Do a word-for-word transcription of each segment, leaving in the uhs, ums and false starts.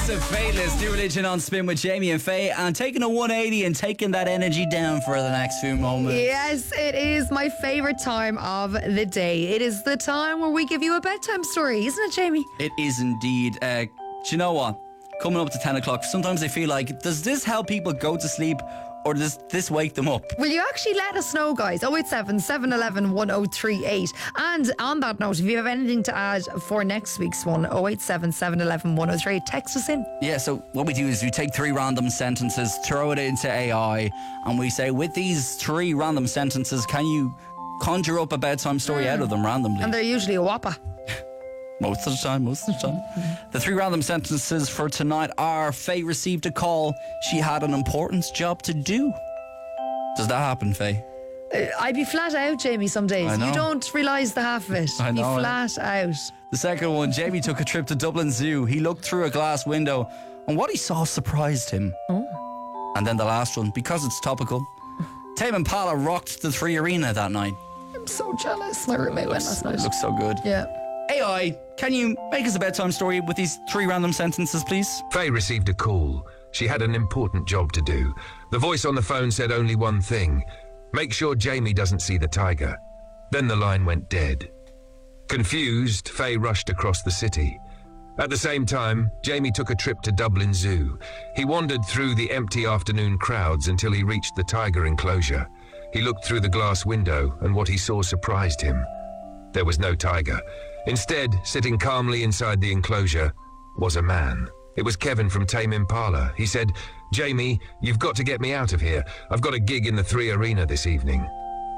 Massive Faithless, New Religion on Spin with Jamie and Faye, and taking a one eighty and taking that energy down for the next few moments. Yes, it is my favourite time of the day. It is the time where we give you a bedtime story, isn't it, Jamie? It is indeed. Uh, do you know what? Coming up to ten o'clock, sometimes I feel like, does this help people go to sleep or does this wake them up? Will you actually let us know, guys? oh eight seven, seven one one, one oh three eight. And on that note, if you have anything to add for next week's one, oh eight seven, seven one one, one oh three eight, text us in. Yeah, so what we do is we take three random sentences, throw it into A I, and we say, with these three random sentences, can you conjure up a bedtime story mm. out of them randomly? And they're usually a whopper. Most of the time, most of the time. The three random sentences for tonight are: Faye received a call. She had an important job to do. Does that happen, Faye? Uh, I'd be flat out, Jamie, some days. I know. You don't realise the half of it. I know. Be flat out. The second one: Jamie took a trip to Dublin Zoo. He looked through a glass window and what he saw surprised him. Oh. And then the last one, because it's topical: Tame Impala rocked the Three Arena that night. I'm so jealous. My roommate went last night. It looks so good. Yeah. A I, can you make us a bedtime story with these three random sentences, please? Faye received a call. She had an important job to do. The voice on the phone said only one thing: make sure Jamie doesn't see the tiger. Then the line went dead. Confused, Faye rushed across the city. At the same time, Jamie took a trip to Dublin Zoo. He wandered through the empty afternoon crowds until he reached the tiger enclosure. He looked through the glass window and what he saw surprised him. There was no tiger. Instead, sitting calmly inside the enclosure was a man. It was Kevin from Tame Impala. He said, "Jamie, you've got to get me out of here. I've got a gig in the Three Arena this evening."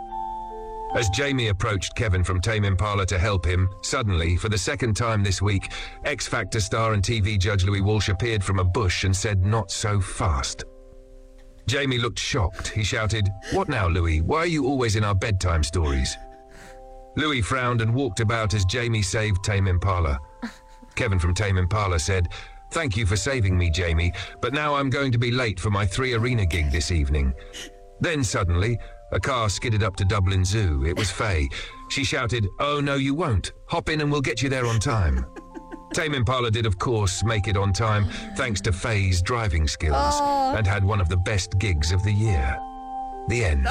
As Jamie approached Kevin from Tame Impala to help him, suddenly, for the second time this week, X Factor star and T V judge Louis Walsh appeared from a bush and said, "Not so fast." Jamie looked shocked. He shouted, "What now, Louis? Why are you always in our bedtime stories?" Louis frowned and walked about as Jamie saved Tame Impala. Kevin from Tame Impala said, "Thank you for saving me, Jamie, but now I'm going to be late for my Three Arena gig this evening." Then suddenly, a car skidded up to Dublin Zoo. It was Faye. She shouted, "Oh, no, you won't. Hop in and we'll get you there on time." Tame Impala did, of course, make it on time, thanks to Faye's driving skills, Aww. and had one of the best gigs of the year. The end.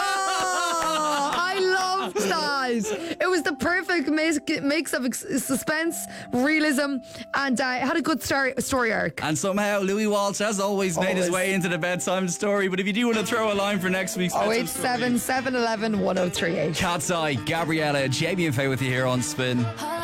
Oh, I loved that. It was the perfect mix, mix of ex- suspense, realism, and uh, it had a good story, story arc. And somehow Louis Walsh has always, always made his way into the bedtime story. But if you do want to throw a line for next week's oh eight seven, seven one one, one oh three eight. Cat's Eye, Gabriella, Jamie and Faye with you here on Spin.